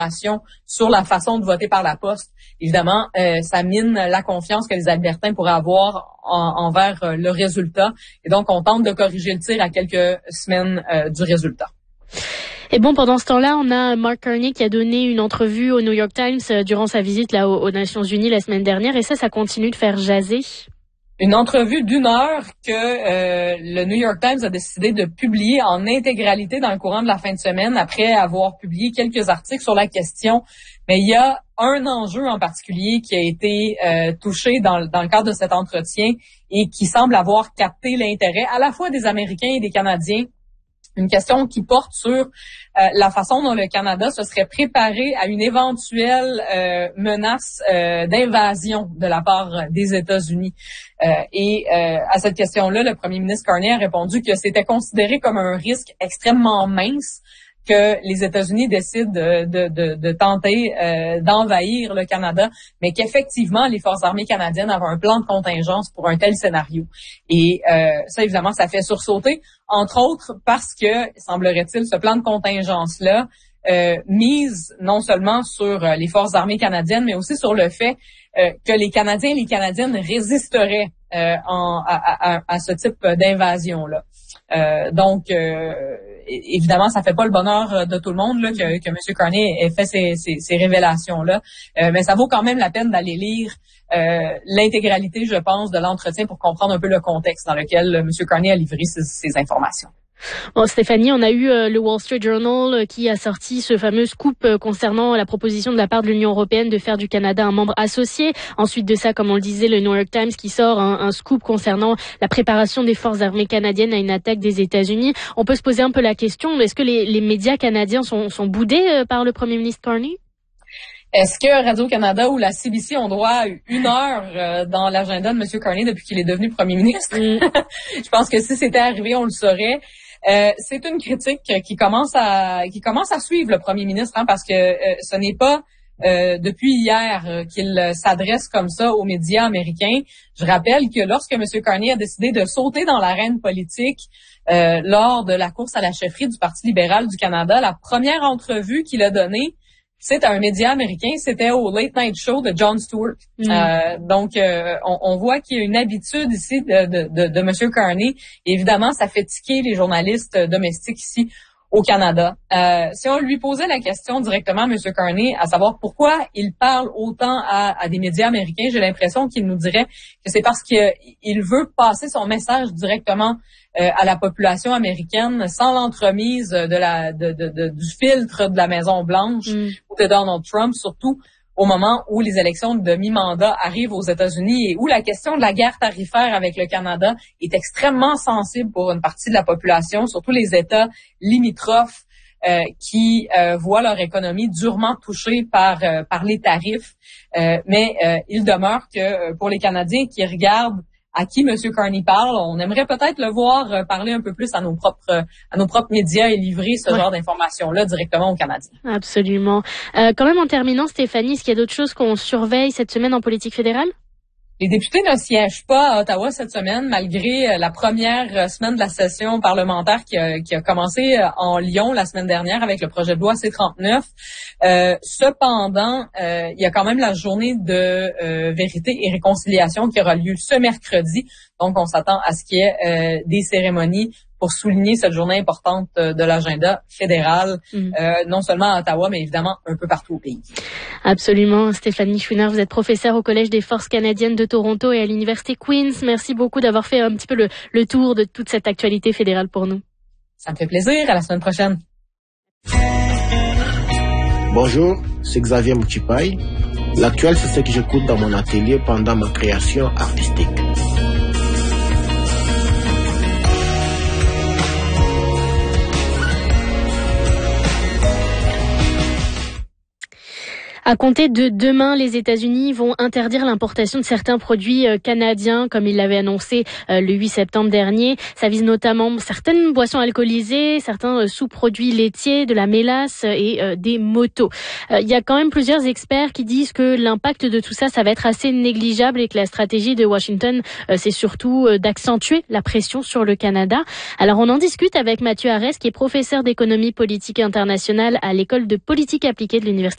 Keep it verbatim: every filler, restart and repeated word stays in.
sur la façon de voter par la poste. Évidemment, euh, ça mine la confiance que les Albertains pourraient avoir en, envers euh, le résultat. Et donc, on tente de corriger le tir à quelques semaines euh, du résultat. Et bon, pendant ce temps-là, on a Mark Carney qui a donné une entrevue au New York Times euh, durant sa visite là aux, aux Nations Unies la semaine dernière. Et ça, ça continue de faire jaser. Une entrevue d'une heure que euh, le New York Times a décidé de publier en intégralité dans le courant de la fin de semaine après avoir publié quelques articles sur la question. Mais il y a un enjeu en particulier qui a été euh, touché dans, dans le cadre de cet entretien et qui semble avoir capté l'intérêt à la fois des Américains et des Canadiens. Une question qui porte sur euh, la façon dont le Canada se serait préparé à une éventuelle euh, menace euh, d'invasion de la part des États-Unis. Euh, et euh, à cette question-là, le premier ministre Carney a répondu que c'était considéré comme un risque extrêmement mince que les États-Unis décident de, de, de, de tenter euh, d'envahir le Canada, mais qu'effectivement, les forces armées canadiennes avaient un plan de contingence pour un tel scénario. Et euh, ça, évidemment, ça fait sursauter, entre autres parce que, semblerait-il, ce plan de contingence-là euh, mise non seulement sur euh, les forces armées canadiennes, mais aussi sur le fait euh, que les Canadiens et les Canadiennes résisteraient euh, en, à, à, à ce type d'invasion-là. Euh, donc, euh, évidemment, ça fait pas le bonheur de tout le monde là, que, que M. Carney ait fait ces, ces, ces révélations-là, euh, mais ça vaut quand même la peine d'aller lire euh, l'intégralité, je pense, de l'entretien pour comprendre un peu le contexte dans lequel M. Carney a livré ces, ces informations. Bon, Stéphanie, on a eu euh, le Wall Street Journal euh, qui a sorti ce fameux scoop euh, concernant la proposition de la part de l'Union européenne de faire du Canada un membre associé. Ensuite de ça, comme on le disait, le New York Times qui sort un, un scoop concernant la préparation des forces armées canadiennes à une attaque des États-Unis. On peut se poser un peu la question, est-ce que les, les médias canadiens sont, sont boudés euh, par le premier ministre Carney? Est-ce que Radio-Canada ou la C B C ont droit à une heure euh, dans l'agenda de M. Carney depuis qu'il est devenu premier ministre? Mm. Je pense que si c'était arrivé, on le saurait. Euh, c'est une critique qui commence à qui commence à suivre le premier ministre, hein, parce que euh, ce n'est pas euh, depuis hier euh, qu'il s'adresse comme ça aux médias américains. Je rappelle que lorsque M. Carney a décidé de sauter dans l'arène politique euh, lors de la course à la chefferie du Parti libéral du Canada, la première entrevue qu'il a donnée, c'est un média américain, c'était au Late Night Show de Jon Stewart. Mm. Euh, donc, euh, on, on voit qu'il y a une habitude ici de, de, de, de M. Carney. Et évidemment, ça fait tiquer les journalistes domestiques ici au Canada. Euh, si on lui posait la question directement à M. Carney, à savoir pourquoi il parle autant à, à des médias américains, j'ai l'impression qu'il nous dirait que c'est parce qu'il veut passer son message directement euh, à la population américaine sans l'entremise de la de, de, de, du filtre de la Maison-Blanche mm. ou de Donald Trump, surtout au moment où les élections de mi-mandat arrivent aux États-Unis et où la question de la guerre tarifaire avec le Canada est extrêmement sensible pour une partie de la population, surtout les États limitrophes euh, qui euh, voient leur économie durement touchée par euh, par les tarifs. Euh, mais euh, il demeure que euh, pour les Canadiens qui regardent à qui M. Carney parle, on aimerait peut-être le voir euh, parler un peu plus à nos propres à nos propres médias et livrer ce ouais. genre d'informations-là directement aux Canadiens. Absolument. Euh, quand même, en terminant, Stéphanie, est-ce qu'il y a d'autres choses qu'on surveille cette semaine en politique fédérale? Les députés ne siègent pas à Ottawa cette semaine, malgré la première semaine de la session parlementaire qui a, qui a commencé en Lyon la semaine dernière avec le projet de loi C trente-neuf. Euh, cependant, euh, il y a quand même la journée de euh, vérité et réconciliation qui aura lieu ce mercredi. Donc, on s'attend à ce qu'il y ait euh, des cérémonies pour souligner cette journée importante de l'agenda fédéral, mmh. euh, non seulement à Ottawa, mais évidemment un peu partout au pays. Absolument. Stéphanie Chouinard, vous êtes professeure au Collège des Forces canadiennes de Toronto et à l'Université Queen's. Merci beaucoup d'avoir fait un petit peu le, le tour de toute cette actualité fédérale pour nous. Ça me fait plaisir. À la semaine prochaine. Bonjour, c'est Xavier Mouchipaï. L'actuel, c'est ce que j'écoute dans mon atelier pendant ma création artistique. À compter de demain, les États-Unis vont interdire l'importation de certains produits canadiens, comme ils l'avaient annoncé le huit septembre dernier. Ça vise notamment certaines boissons alcoolisées, certains sous-produits laitiers, de la mélasse et des motos. Il y a quand même plusieurs experts qui disent que l'impact de tout ça, ça va être assez négligeable et que la stratégie de Washington, c'est surtout d'accentuer la pression sur le Canada. Alors, on en discute avec Mathieu Arès, qui est professeur d'économie politique internationale à l'École de politique appliquée de l'Université